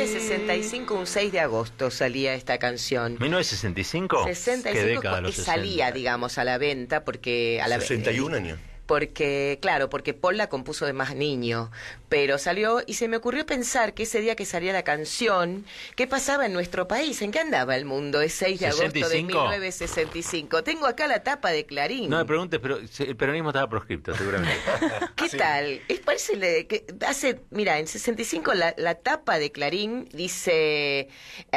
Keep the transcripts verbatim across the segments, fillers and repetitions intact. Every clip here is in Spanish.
novecientos sesenta y cinco, un seis de agosto, salía esta canción. ¿mil novecientos sesenta y cinco? sesenta y cinco. ¿Qué década los salía, sesenta? digamos, a la venta, porque... A la, sesenta y un años. Porque, claro, porque Paul la compuso de más niño, pero salió y se me ocurrió pensar que ese día que salía la canción, ¿qué pasaba en nuestro país? ¿En qué andaba el mundo? Es seis de agosto de mil novecientos sesenta y cinco. Tengo acá la tapa de Clarín. No me preguntes, pero el peronismo estaba proscripto, seguramente. ¿Qué sí. tal? Es parece le, que hace, mira, en sesenta y cinco la, la tapa de Clarín dice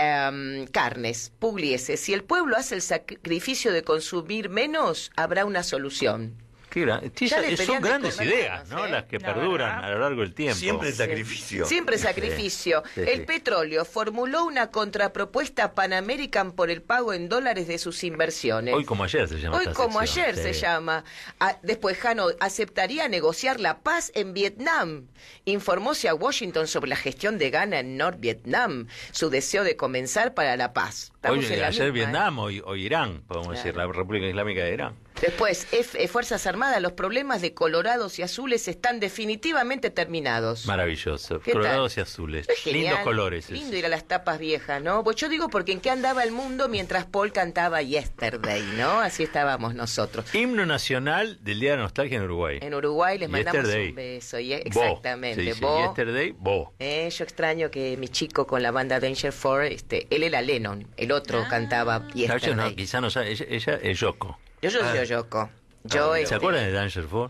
um, Carnes, Pugliese, si el pueblo hace el sacrificio de consumir menos, habrá una solución. Qué gran... sí, son grandes ideas, ¿no? ¿eh? Las que no, perduran ¿verdad? A lo largo del tiempo. Siempre sacrificio. Sí. Siempre sacrificio. Sí, sí, el sí. petróleo formuló una contrapropuesta Pan American por el pago en dólares de sus inversiones. Hoy como ayer se llama. Hoy como sección. ayer sí. se llama. Ah, después Jano aceptaría negociar la paz en Vietnam. Informóse a Washington sobre la gestión de Ghana en Norvietnam. Su deseo de comenzar para la paz. Hoy, ayer misma, Vietnam, ¿eh? hoy, hoy Irán, podemos claro. decir, la República Islámica de Irán. Después, F, Fuerzas Armadas, los problemas de colorados y azules están definitivamente terminados. Maravilloso, colorados tal? y azules. Lindos colores. Lindo ir a las tapas viejas, ¿no? Pues yo digo porque en qué andaba el mundo mientras Paul cantaba Yesterday, ¿no? Así estábamos nosotros. Himno nacional del Día de la Nostalgia en Uruguay. En Uruguay les mandamos Yesterday. un beso. Y, exactamente. Bo. Sí, sí. Bo. Yesterday, Bo. Eh, yo extraño que mi chico con la banda Danger Four, este, él era Lennon, el otro ah. cantaba Yesterday. No, quizá no sabe, ella, ella es Yoko. Yo soy ah. Yoko. Yo, ¿Se este, acuerdan de Danger Four?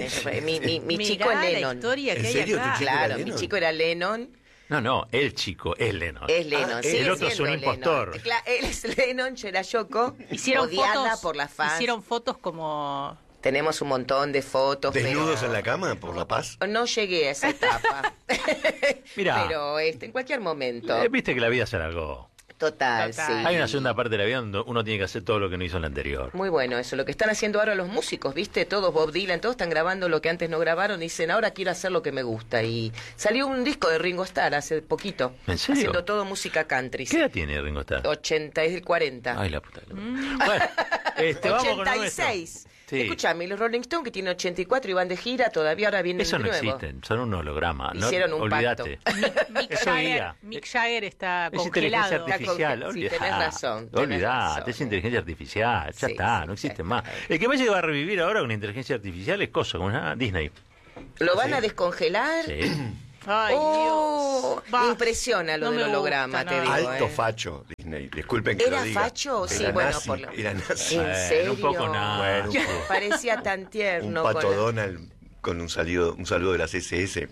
mi mi, mi chico es Lennon. Historia que ¿En hay serio? acá. Claro, mi chico era Lennon. No, no, el chico es Lennon. Es Lennon, ah, sí. El otro es un impostor. Claro, él es Lennon, yo era Yoko. Hicieron odiada fotos, por las fans. Hicieron fotos como... Tenemos un montón de fotos. ¿Desnudos pero... en la cama por la paz? No llegué a esa etapa. Mirá. Pero este, en cualquier momento. Eh, Viste que la vida se alargó. Total, Total, sí. Hay una segunda parte de la vida donde uno tiene que hacer todo lo que no hizo en la anterior. Muy bueno eso, lo que están haciendo ahora los músicos, ¿viste? Todos, Bob Dylan, todos están grabando lo que antes no grabaron y dicen, ahora quiero hacer lo que me gusta. Y salió un disco de Ringo Starr hace poquito. ¿En serio? Haciendo todo música country. ¿Qué edad tiene Ringo Starr? ochenta, es del cuarenta. Ay, la puta. Mm. Bueno, este, vamos ochenta y seis. Con nuestro... Sí. Escuchame, los Rolling Stones que tienen ochenta y cuatro y van de gira, todavía ahora vienen Eso de no nuevo. existen, son un holograma. Hicieron no, un olvídate. pacto. Mick, Jagger, Mick Jagger está es congelado. Inteligencia artificial. Sí, tenés razón. Olvidate, es inteligencia artificial. Ya sí, está, sí, no existe sí, más. sí. El que parece que va a revivir ahora con inteligencia artificial es cosa, como una Disney. ¿Lo van ¿Sí? a descongelar? Sí. Ay, oh, Dios. Va. Impresiona lo No del me holograma, gusta, te no. digo. Alto eh. facho, Disney. Disculpen que ¿Era lo diga. facho? Sí, Era bueno, nazi, por lo- Era nazi. ¿En Bueno, serio? un poco nada. Bueno, un poco. Parecía tan Un tierno. pato con la- Donald con un saludo, un saludo de las S S.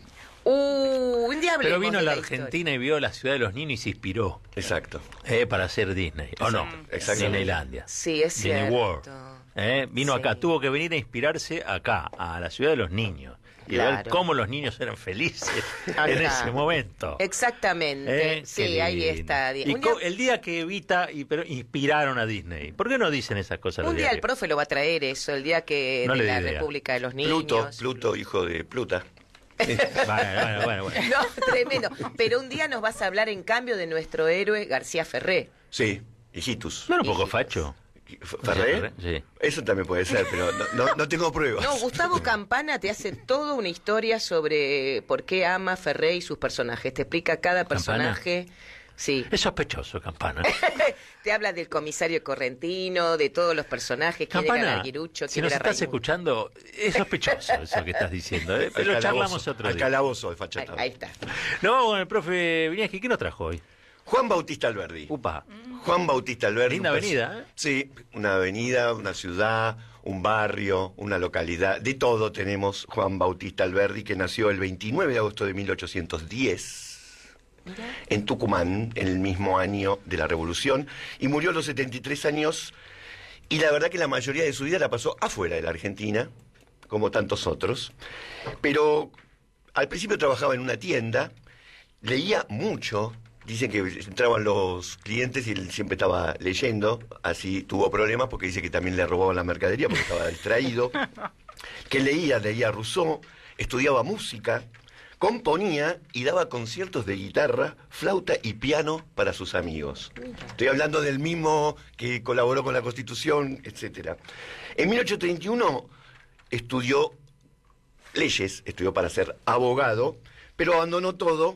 Uh, un día Pero hablemos vino a de la la Argentina y vio la ciudad de los niños y se inspiró Exacto. eh, para hacer Disney. ¿O no? Exactamente. Disneylandia. Sí, es Disney cierto. World. Eh, vino Sí. acá, tuvo que venir a inspirarse acá, a la ciudad de los niños. Y ver Claro. cómo los niños eran felices Acá. en ese momento. Exactamente. Eh, Sí, qué ahí lindo. está. Y Un co- día, el día que Evita y, pero inspiraron a Disney. ¿Por qué no dicen esas cosas? los un día el diarios? profe lo va a traer eso, el día que No de le la di idea. República de los Niños. Pluto, Pluto, hijo de Pluta. Bueno, bueno, bueno, bueno. No, tremendo. Pero un día nos vas a hablar en cambio de nuestro héroe García Ferré. Sí, hijitus. ¿No era un poco Hijitos. facho? ¿Ferré? Sí. Eso también puede ser, pero no, no, no tengo pruebas. No, Gustavo Campana te hace toda una historia sobre por qué ama Ferré y sus personajes. Te explica cada ¿Campana? personaje. Sí. Es sospechoso, Campana. Te habla del comisario Correntino, de todos los personajes, quién era Campana, Larguirucho, si quién nos era estás Raimundo. escuchando, es sospechoso eso que estás diciendo, ¿eh? Pero Al charlamos calabozo, otro al día. calabozo de Ahí, fachatado. ahí está. No, vamos con el profe Viñaski, ¿qué nos trajo hoy? Juan Bautista Alberdi. Upa. Juan Bautista Alberdi. Linda un pers- avenida, ¿eh? Sí, una avenida, una ciudad, un barrio, una localidad. De todo tenemos Juan Bautista Alberdi, que nació el veintinueve de agosto de mil ochocientos diez. En Tucumán, en el mismo año de la Revolución, y murió a los setenta y tres años, y la verdad que la mayoría de su vida la pasó afuera de la Argentina, como tantos otros, pero al principio trabajaba en una tienda, leía mucho, dicen que entraban los clientes y él siempre estaba leyendo, así tuvo problemas porque dice que también le robaban la mercadería porque estaba distraído, que leía, leía Rousseau, estudiaba música, componía y daba conciertos de guitarra, flauta y piano para sus amigos. Estoy hablando del mismo que colaboró con la Constitución, etcétera. En mil ochocientos treinta y uno estudió leyes, estudió para ser abogado, pero abandonó todo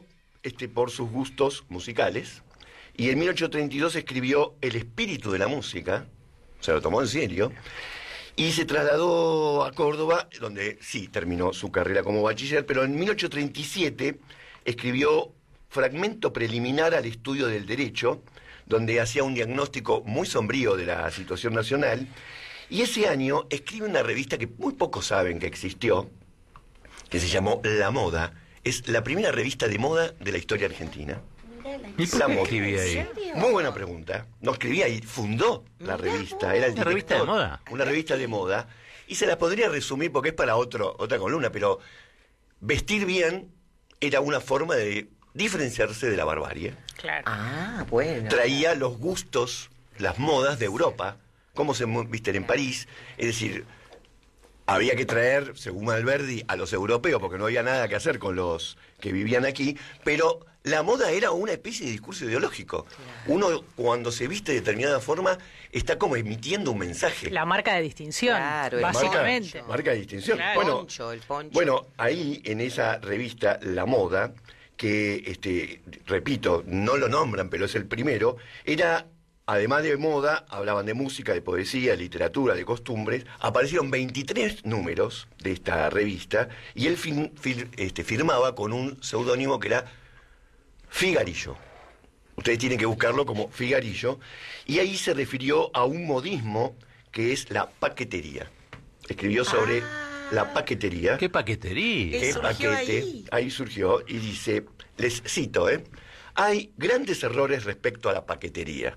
este, por sus gustos musicales, y en mil ochocientos treinta y dos escribió El espíritu de la música, se lo tomó en serio, y se trasladó a Córdoba, donde sí terminó su carrera como bachiller, pero en mil ochocientos treinta y siete escribió Fragmento preliminar al estudio del derecho, donde hacía un diagnóstico muy sombrío de la situación nacional, y ese año escribe una revista que muy pocos saben que existió, que se llamó La Moda. Es la primera revista de moda de la historia argentina. ¿Y por qué escribía ahí? Muy buena pregunta. No escribía ahí, fundó la revista. Era el ¿Una revista de moda? Una revista de moda. Y se la podría resumir porque es para otro, otra columna, pero vestir bien era una forma de diferenciarse de la barbarie. Claro. Ah, bueno. Traía los gustos, las modas de Europa, cómo se visten en París, es decir, había que traer, según Alberdi, a los europeos, porque no había nada que hacer con los que vivían aquí, pero la moda era una especie de discurso ideológico. Claro. Uno, cuando se viste de determinada forma, está como emitiendo un mensaje. La marca de distinción, claro, básicamente. Marca, marca de distinción. Claro. Bueno, poncho, el poncho. bueno, ahí en esa revista, La Moda, que, este, repito, no lo nombran, pero es el primero, era... Además de moda, hablaban de música, de poesía, de literatura, de costumbres. Aparecieron veintitrés números de esta revista y él fin, fir, este, firmaba con un seudónimo que era Figarillo. Ustedes tienen que buscarlo como Figarillo. Y ahí se refirió a un modismo que es la paquetería. Escribió sobre ah, la paquetería. ¿Qué paquetería? ¿Qué paquete? Ahí? ahí surgió y dice, les cito, ¿eh? Hay grandes errores respecto a la paquetería.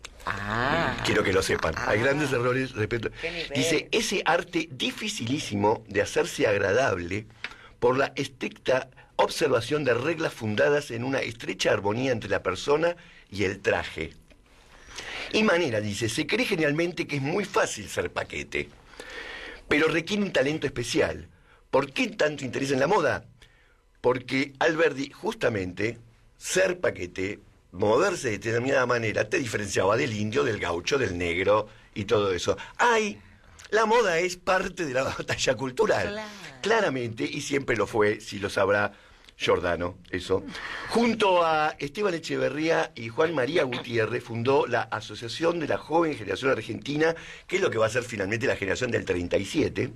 Ah, Quiero que lo sepan. Ah, Hay grandes errores respecto. Dice, ese arte dificilísimo de hacerse agradable por la estricta observación de reglas fundadas en una estrecha armonía entre la persona y el traje. Y manera, dice, se cree generalmente que es muy fácil ser paquete, pero requiere un talento especial. ¿Por qué tanto interés en la moda? Porque Alberdi, justamente, ser paquete, moverse de determinada manera, te diferenciaba del indio, del gaucho, del negro y todo eso. Ay, la moda es parte de la batalla cultural. Claro. Claramente, y siempre lo fue, si lo sabrá Giordano, eso. Junto a Esteban Echeverría y Juan María Gutiérrez fundó la Asociación de la Joven Generación Argentina, que es lo que va a ser finalmente la generación del treinta y siete.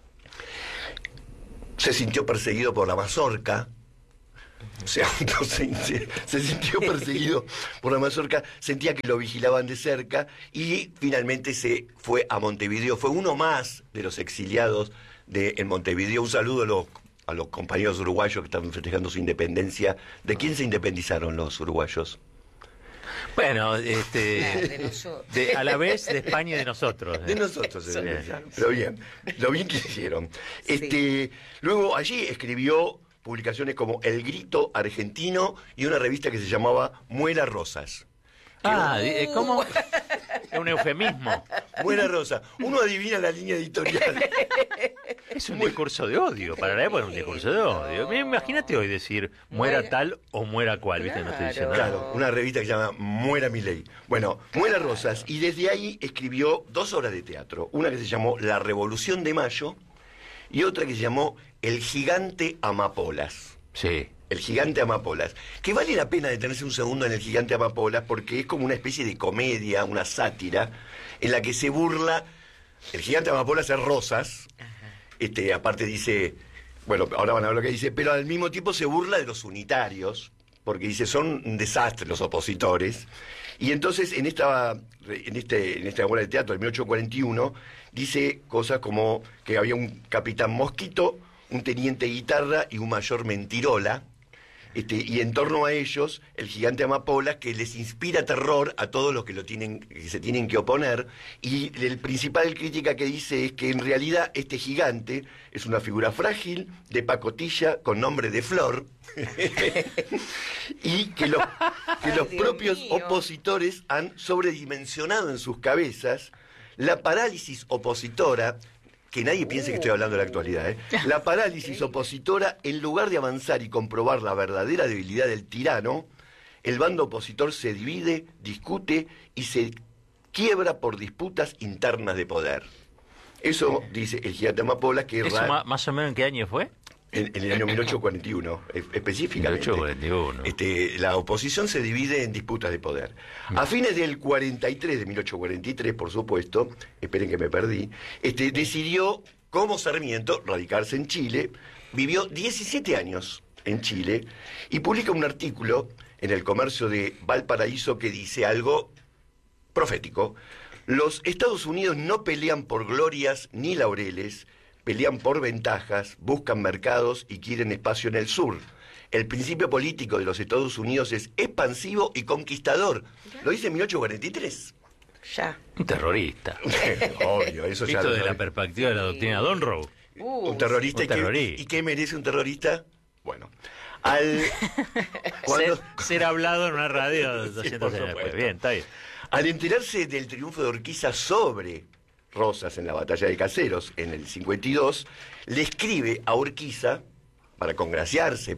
Se sintió perseguido por la mazorca. O sea, entonces, se, se sintió perseguido por la mazorca, sentía que lo vigilaban de cerca y finalmente se fue a Montevideo. Fue uno más de los exiliados de, en Montevideo. Un saludo a los, a los compañeros uruguayos que están festejando su independencia. ¿De quién se independizaron los uruguayos? Bueno, este, de de, a la vez de España y de nosotros. De nosotros se independizaron. Pero bien, lo bien que hicieron. Este, luego allí escribió publicaciones como El Grito Argentino y una revista que se llamaba Muera Rosas. Ah, uh. ¿cómo? Es un eufemismo. Muera Rosa. Uno adivina la línea editorial. Es un discurso de odio. Para la época es un discurso de odio. Imagínate hoy decir muera, muera tal o muera cual. ¿Viste? No estoy diciendo nada. Claro, una revista que se llama Muera Milei. Bueno, Muera Rosas. Y desde ahí escribió dos obras de teatro. Una que se llamó La Revolución de Mayo y otra que se llamó El Gigante Amapolas. Sí. El Gigante Amapolas. Que vale la pena detenerse un segundo en El Gigante Amapolas porque es como una especie de comedia, una sátira, en la que se burla. El Gigante Amapolas es Rosas. Este, aparte dice, bueno, ahora van a ver lo que dice, pero al mismo tiempo se burla de los unitarios, porque dice, son un desastre los opositores. Y entonces en esta, en este, en esta obra de teatro de mil ochocientos cuarenta y uno dice cosas como que había un capitán Mosquito, un teniente Guitarra y un mayor Mentirola, este, y en torno a ellos el Gigante Amapolas, que les inspira terror a todos los que lo tienen, que se tienen que oponer, y el principal crítica que dice es que en realidad este gigante es una figura frágil, de pacotilla, con nombre de flor, y que los, que los propios opositores han sobredimensionado en sus cabezas la parálisis opositora. Que nadie piense que estoy hablando de la actualidad, ¿eh? La parálisis opositora, en lugar de avanzar y comprobar la verdadera debilidad del tirano, el bando opositor se divide, discute y se quiebra por disputas internas de poder. Eso dice el Gigante Amapolas, que ¿Eso ra... más o menos en qué año fue? En, en el año mil ochocientos cuarenta y uno, e- específicamente. mil ochocientos cuarenta y uno. Este, la oposición se divide en disputas de poder. A fines del cuarenta y tres, de mil ochocientos cuarenta y tres, por supuesto, esperen que me perdí, este, decidió, como Sarmiento, radicarse en Chile, vivió diecisiete años en Chile y publica un artículo en el Comercio de Valparaíso que dice algo profético. Los Estados Unidos no pelean por glorias ni laureles, pelean por ventajas, buscan mercados y quieren espacio en el sur. El principio político de los Estados Unidos es expansivo y conquistador. Lo dice en mil ochocientos cuarenta y tres. Ya. Un terrorista. Obvio, eso ya Visto lo de la sabe. perspectiva de la doctrina Donroe. Uh, Un terrorista, un y, qué, terrorista. ¿y qué merece un terrorista? Bueno, al... cuando- Ser, ser hablado en una radio Sí, doscientos por años después. supuesto. Bien, está bien. Al enterarse del triunfo de Urquiza sobre Rosas en la batalla de Caseros en el cincuenta y dos, le escribe a Urquiza, para congraciarse,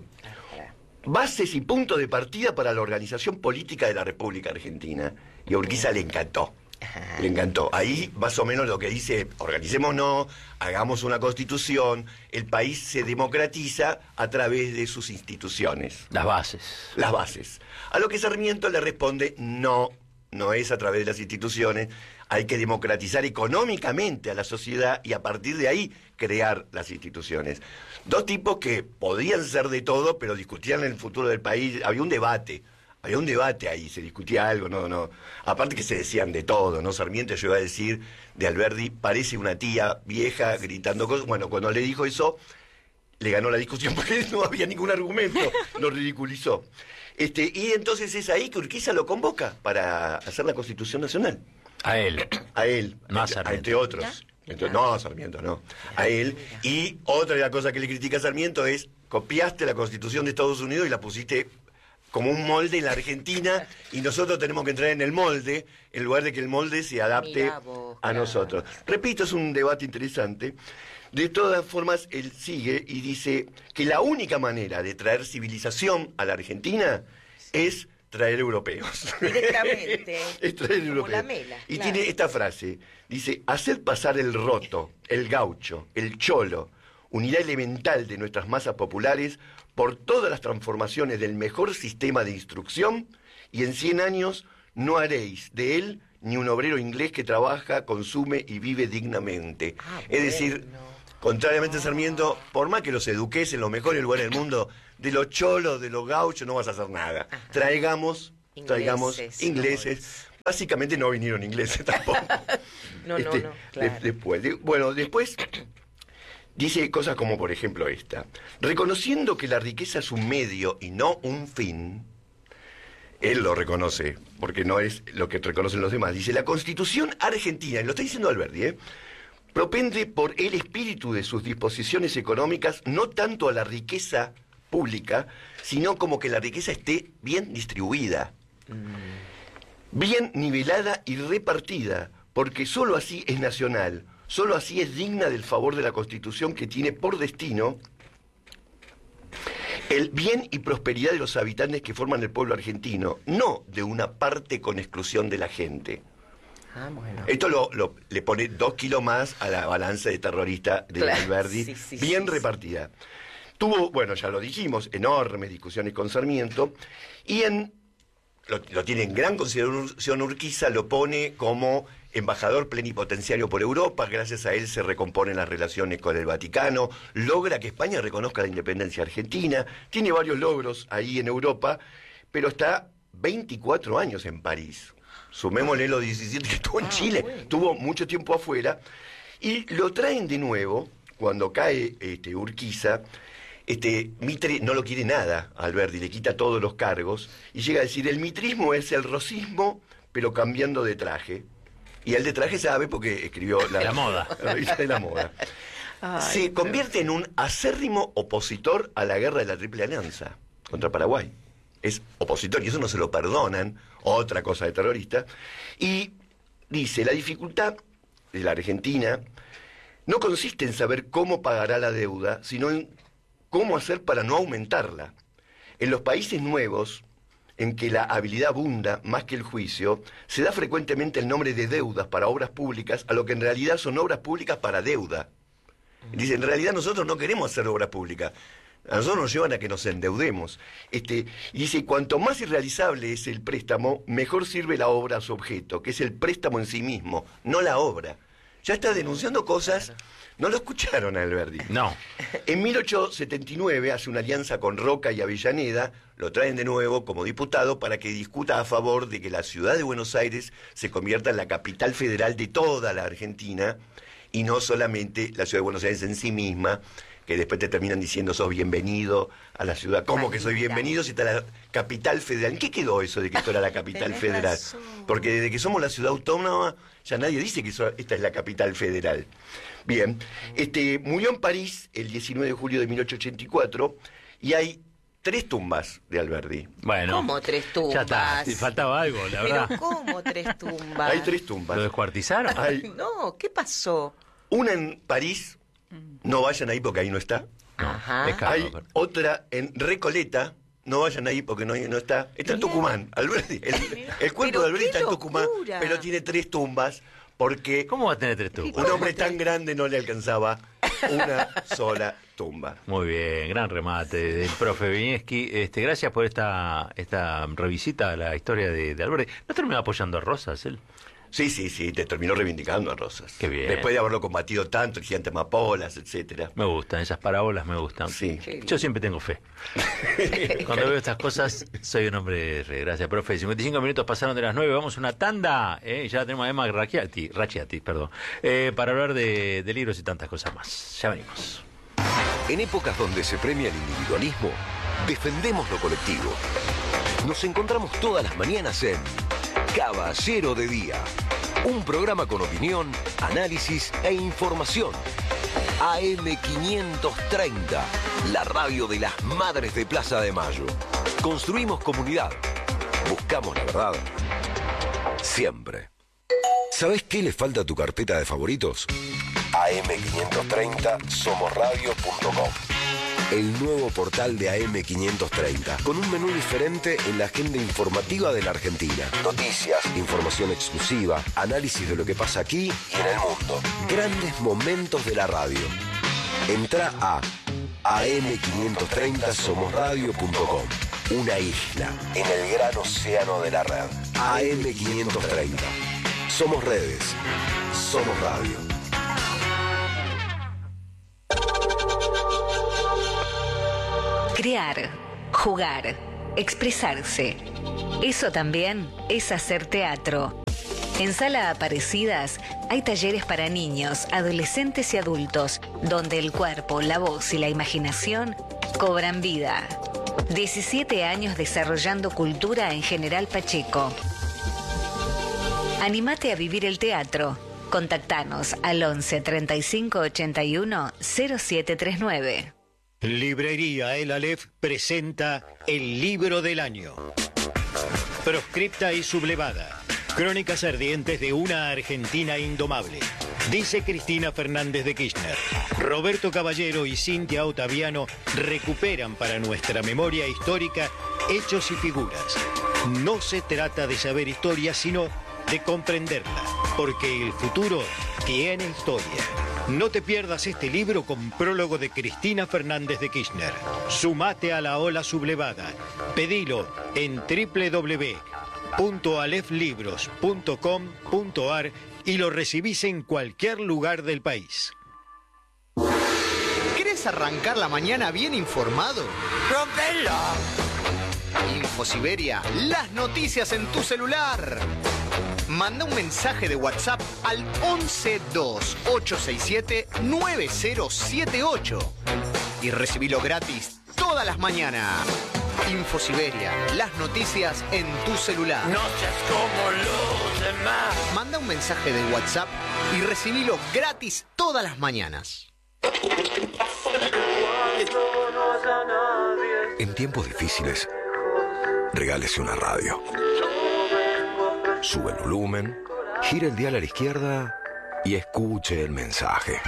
bases y puntos de partida para la organización política de la República Argentina. Y a Urquiza le encantó. Le encantó. Ahí más o menos lo que dice, organicémonos, hagamos una constitución, el país se democratiza a través de sus instituciones. Las bases. Las bases. A lo que Sarmiento le responde, no, no es a través de las instituciones, hay que democratizar económicamente a la sociedad y a partir de ahí crear las instituciones. Dos tipos que podían ser de todo, pero discutían el futuro del país, había un debate. Había un debate ahí, se discutía algo, no, no. Aparte que se decían de todo, ¿no? Sarmiento llegó a decir de Alberdi, parece una tía vieja gritando cosas. Bueno, cuando le dijo eso, le ganó la discusión porque no había ningún argumento, lo ridiculizó. Este, y entonces es ahí que Urquiza lo convoca para hacer la Constitución Nacional. A él. A él, No a entre, Sarmiento. entre otros. Entre- no, a Sarmiento no. A él. Y otra de las cosas que le critica a Sarmiento es, copiaste la Constitución de Estados Unidos y la pusiste como un molde en la Argentina y nosotros tenemos que entrar en el molde en lugar de que el molde se adapte Mirá vos, a claro. nosotros. Repito, es un debate interesante. De todas formas, él sigue y dice que la única manera de traer civilización a la Argentina es traer europeos. Directamente. Es traer Como europeos. la mela, y claro. tiene esta frase, dice, hacer pasar el roto, el gaucho, el cholo, unidad elemental de nuestras masas populares por todas las transformaciones del mejor sistema de instrucción y en cien años no haréis de él ni un obrero inglés que trabaja, consume y vive dignamente. Ah, Es decir, bueno. contrariamente a Sarmiento, por más que los eduques en los mejores lugares del mundo, de los cholos, de los gauchos, no vas a hacer nada. Traigamos, Ingleses, traigamos ingleses. ingleses. Básicamente no vinieron ingleses tampoco. No, no, Este, no, de- claro. después, de- bueno, después dice cosas como, por ejemplo, esta. Reconociendo que la riqueza es un medio y no un fin, él lo reconoce, porque no es lo que reconocen los demás. Dice, la Constitución argentina, y lo está diciendo Alberdi, ¿eh? propende por el espíritu de sus disposiciones económicas no tanto a la riqueza pública, sino como que la riqueza esté bien distribuida, bien nivelada y repartida, porque sólo así es nacional, sólo así es digna del favor de la Constitución que tiene por destino el bien y prosperidad de los habitantes que forman el pueblo argentino, no de una parte con exclusión de la gente. Ah, bueno. Esto lo, lo- le pone dos kilos más a la balanza de terrorista de Claro, Alberdi, sí, sí, bien sí, sí. repartida. Tuvo, bueno, ya lo dijimos, enormes discusiones con Sarmiento, y en, lo, lo tiene en gran consideración Urquiza, lo pone como embajador plenipotenciario por Europa, gracias a él se recomponen las relaciones con el Vaticano, logra que España reconozca la independencia argentina, tiene varios logros ahí en Europa, pero está veinticuatro años en París. Sumémosle los diecisiete que estuvo en Ah, Chile, bueno. tuvo mucho tiempo afuera, y lo traen de nuevo, cuando cae este, Urquiza, este, Mitre no lo quiere nada a Alberdi, le quita todos los cargos, y llega a decir, el mitrismo es el rosismo, pero cambiando de traje. Y el de traje sabe porque escribió la, La moda. la revista de la moda. Ay, Se pero- convierte en un acérrimo opositor a la guerra de la Triple Alianza contra Paraguay. Es opositor y eso no se lo perdonan, otra cosa de terrorista. Y dice, la dificultad de la Argentina no consiste en saber cómo pagará la deuda, sino en cómo hacer para no aumentarla. En los países nuevos, en que la habilidad abunda más que el juicio, se da frecuentemente el nombre de deudas para obras públicas, a lo que en realidad son obras públicas para deuda. Dice, en realidad nosotros no queremos hacer obras públicas. A nosotros nos llevan a que nos endeudemos. Este, y dice, cuanto más irrealizable es el préstamo, mejor sirve la obra a su objeto, que es el préstamo en sí mismo, no la obra. Ya está denunciando cosas. No lo escucharon a Alberdi. No. En mil ochocientos setenta y nueve hace una alianza con Roca y Avellaneda, lo traen de nuevo como diputado para que discuta a favor de que la ciudad de Buenos Aires se convierta en la capital federal de toda la Argentina y no solamente la ciudad de Buenos Aires en sí misma, que después te terminan diciendo sos bienvenido a la ciudad. ¿Cómo que soy bienvenido si está la capital federal? ¿En qué quedó eso de que esto era la capital federal? Razón. Porque desde que somos la ciudad autónoma ya nadie dice que eso, esta es la capital federal. Bien, este, murió en París el diecinueve de julio de mil ochocientos ochenta y cuatro y hay tres tumbas de Alberdi. Bueno. ¿Cómo tres tumbas? Ya está, te faltaba algo, la verdad. Pero ¿cómo tres tumbas? Hay tres tumbas. ¿Lo descuartizaron? Hay No, ¿qué pasó? una en París, no vayan ahí porque ahí no está. Ajá. es caro. Hay otra en Recoleta, no vayan ahí porque no, no está. Está en Bien. Tucumán, Alberdi. El, el cuerpo Pero de Alberdi qué está en Tucumán, locura. pero tiene tres tumbas porque ¿Cómo va a tener tres tumbas? un hombre tan grande no le alcanzaba una sola tumba. Muy bien, gran remate del profe Vinieski. Este, gracias por esta esta revisita a la historia de, de Alberti. ¿No terminó apoyando a Rosas él? Sí, sí, sí, te terminó reivindicando a Rosas. Qué bien. Después de haberlo combatido tanto, el gigante Amapolas, etcétera. Me gustan, esas parábolas me gustan. Sí. Yo siempre tengo fe. Cuando veo estas cosas, soy un hombre de fe. Gracias, profe. cincuenta y cinco minutos pasaron de las nueve. Vamos a una tanda. ¿eh? Ya tenemos a Emma Racchiati, Racchiati, perdón, eh, para hablar de, de libros y tantas cosas más. Ya venimos. En épocas donde se premia el individualismo, defendemos lo colectivo. Nos encontramos todas las mañanas en Caballero de Día, un programa con opinión, análisis e información. A M quinientos treinta, la radio de las Madres de Plaza de Mayo. Construimos comunidad. Buscamos la verdad. Siempre. ¿Sabés qué le falta a tu carpeta de favoritos? A M quinientos treinta somos radio punto com. El nuevo portal de A M quinientos treinta, con un menú diferente en la agenda informativa de la Argentina. Noticias, información exclusiva, análisis de lo que pasa aquí y en el mundo. Grandes momentos de la radio. Entra a A M quinientos treinta somos radio punto com. Una isla en el gran océano de la red. A M quinientos treinta. Somos redes. Somos radio. Crear, jugar, expresarse. Eso también es hacer teatro. En Sala Aparecidas hay talleres para niños, adolescentes y adultos, donde el cuerpo, la voz y la imaginación cobran vida. diecisiete años desarrollando cultura en General Pacheco. Anímate a vivir el teatro. Contactanos al once treinta y cinco ochenta y uno cero siete treinta y nueve. Librería El Aleph presenta El Libro del Año. Proscripta y sublevada. Crónicas ardientes de una Argentina indomable. Dice Cristina Fernández de Kirchner. Roberto Caballero y Cintia Ottaviano recuperan para nuestra memoria histórica hechos y figuras. No se trata de saber historia, sino de comprenderla, porque el futuro tiene historia. No te pierdas este libro con prólogo de Cristina Fernández de Kirchner. Sumate a la ola sublevada. Pedilo en doble u doble u doble u punto alef libros punto com punto ar y lo recibís en cualquier lugar del país. ¿Querés arrancar la mañana bien informado? ¡Rompelo! InfoSiberia, las noticias en tu celular. Manda un mensaje de WhatsApp al once dos ocho seis siete nueve cero siete ocho y recibilo gratis todas las mañanas. InfoSiberia, las noticias en tu celular. No seas como los demás. Manda un mensaje de WhatsApp y recibilo gratis todas las mañanas. En tiempos difíciles, regálese una radio. Sube el volumen, gira el dial a la izquierda y escuche el mensaje.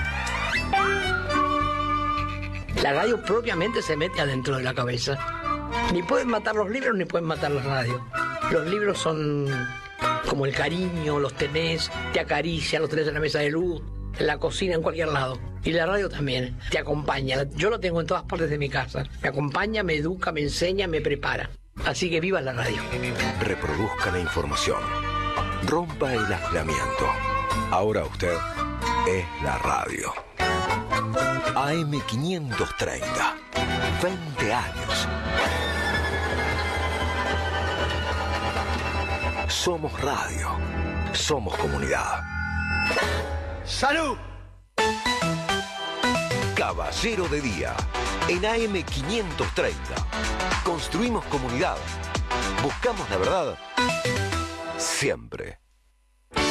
La radio propiamente se mete adentro de la cabeza. Ni pueden matar los libros ni pueden matar la radio. Los libros son como el cariño, los tenés, te acarician, los tenés en la mesa de luz, en la cocina, en cualquier lado. Y la radio también, te acompaña. Yo lo tengo en todas partes de mi casa. Me acompaña, me educa, me enseña, me prepara. Así que viva la radio. Reproduzca la información. Rompa el aislamiento. Ahora usted es la radio. A M quinientos treinta. veinte años. Somos radio. Somos comunidad. ¡Salud! Caballero de Día. En A M quinientos treinta. Construimos comunidad. Buscamos la verdad. Siempre.